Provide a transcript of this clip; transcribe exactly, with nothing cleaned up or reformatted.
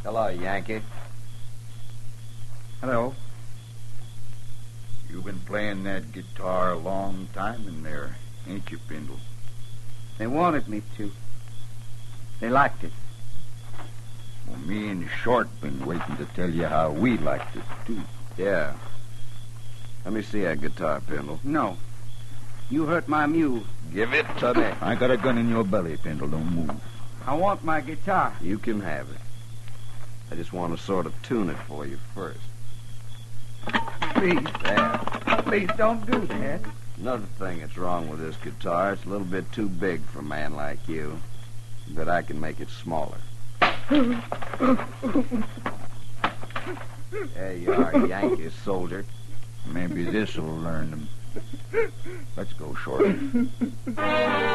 Hello, Yankee. Hello. You've been playing that guitar a long time in there, ain't you, Pendle? They wanted me to. They liked it. Well, me and Short been waiting to tell you how we liked it, too. Yeah. Let me see that guitar, Pendle. No. You hurt my mule. Give it to me. I got a gun in your belly, Pendle. Don't move. I want my guitar. You can have it. I just want to sort of tune it for you first. Please. There. Please don't do that. Another thing that's wrong with this guitar, it's a little bit too big for a man like you. But I can make it smaller. There you are, Yankee soldier. Maybe this'll learn them. Let's go, Short.